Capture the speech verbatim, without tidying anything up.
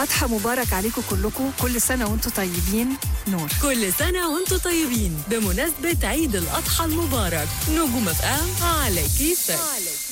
أضحى مبارك عليكم كلكم، كل سنة وانتم طيبين. نور. كل سنة وانتم طيبين بمناسبة عيد الأضحى المبارك. نجوم اف ام على كيفك.